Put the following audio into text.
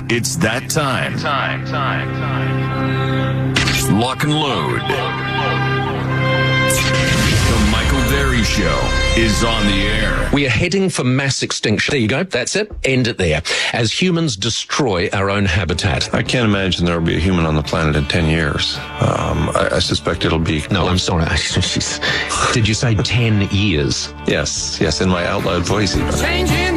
It's that time. Lock and load. The Michael Berry Show is on the air. We are heading for mass extinction. There you go. That's it. End it there. As humans destroy our own habitat. I can't imagine there will be a human on the planet in 10 years. I suspect it'll be... No, I'm sorry. Did you say 10 years? Yes, in my out loud voice even.